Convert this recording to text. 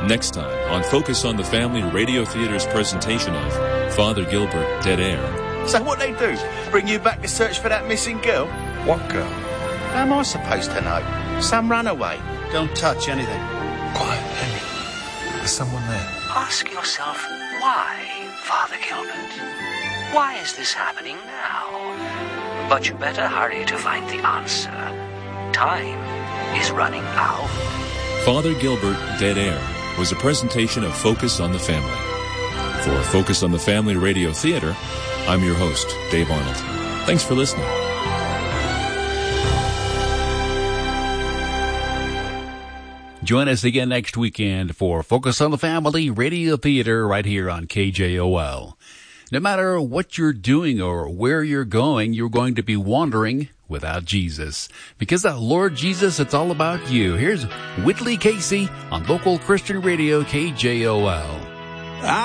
Next time on Focus on the Family Radio Theater's presentation of Father Gilbert, Dead Air. So what they do? Bring you back to search for that missing girl? What girl? How am I supposed to know? Some runaway. Don't touch anything. Quiet, Henry. There's someone there. Ask yourself, why, Father Gilbert? Why is this happening now? But you better hurry to find the answer. Time is running out. Father Gilbert, Dead Air was a presentation of Focus on the Family. For Focus on the Family Radio Theater, I'm your host, Dave Arnold. Thanks for listening. Join us again next weekend for Focus on the Family Radio Theater right here on KJOL. No matter what you're doing or where you're going to be wandering without Jesus. Because of Lord Jesus, it's all about you. Here's Whitley Casey on local Christian radio KJOL.